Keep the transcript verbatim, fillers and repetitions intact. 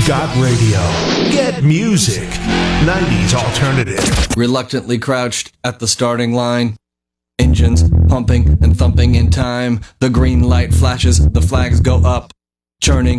Got radio. Get music. nineties alternative. Reluctantly crouched at the starting line. Engines pumping and thumping in time. The green light flashes, the flags go up. Churning